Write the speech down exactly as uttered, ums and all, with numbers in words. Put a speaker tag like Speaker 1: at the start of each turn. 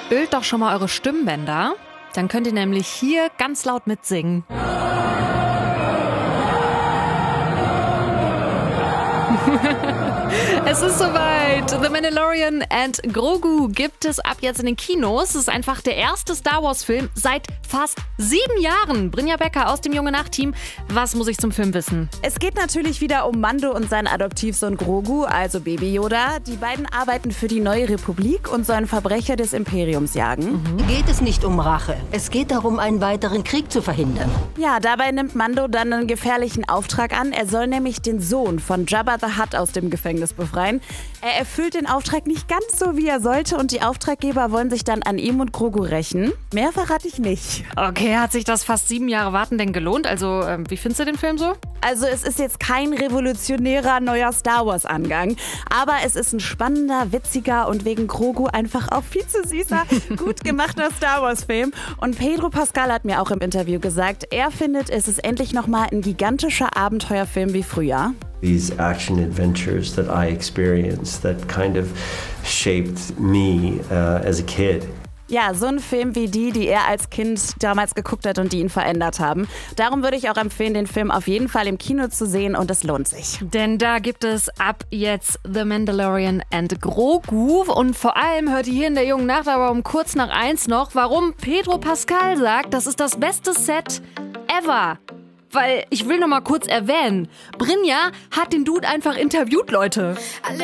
Speaker 1: ölt doch schon mal eure Stimmbänder. Dann könnt ihr nämlich hier ganz laut mitsingen. Es ist soweit. The Mandalorian and Grogu gibt es ab jetzt in den Kinos. Es ist einfach der erste Star Wars-Film seit fast sieben Jahren. Brynja Becker aus dem Junge Nacht-Team. Was muss ich zum Film wissen?
Speaker 2: Es geht natürlich wieder um Mando und seinen Adoptivsohn Grogu, also Baby Yoda. Die beiden arbeiten für die Neue Republik und sollen Verbrecher des Imperiums jagen.
Speaker 3: Mhm. Geht es nicht um Rache. Es geht darum, einen weiteren Krieg zu verhindern.
Speaker 2: Ja, dabei nimmt Mando dann einen gefährlichen Auftrag an. Er soll nämlich den Sohn von Jabba the Hutt aus dem Gefängnis befreien. Er erfüllt den Auftrag nicht ganz so, wie er sollte, und die Auftraggeber wollen sich dann an ihm und Grogu rächen. Mehr verrate ich nicht.
Speaker 1: Okay, hat sich das fast sieben Jahre Warten denn gelohnt? Also, ähm, wie findest du den Film so?
Speaker 2: Also es ist jetzt kein revolutionärer neuer Star Wars-Angang, aber es ist ein spannender, witziger und wegen Grogu einfach auch viel zu süßer, gut gemachter Star Wars-Film. Und Pedro Pascal hat mir auch im Interview gesagt, er findet, es ist endlich nochmal ein gigantischer Abenteuerfilm wie früher.
Speaker 4: These action adventures that I experienced that kind of shaped me uh, as a kid.
Speaker 2: Ja, so ein Film wie die, die er als Kind damals geguckt hat und die ihn verändert haben. Darum würde ich auch empfehlen, den Film auf jeden Fall im Kino zu sehen, und es lohnt sich.
Speaker 1: Denn da gibt es ab jetzt The Mandalorian and Grogu. Und vor allem hört ihr hier in der Jungen Nacht aber um kurz nach eins noch, warum Pedro Pascal sagt, das ist das beste Set ever. Weil, ich will noch mal kurz erwähnen, Brynja hat den Dude einfach interviewt, Leute.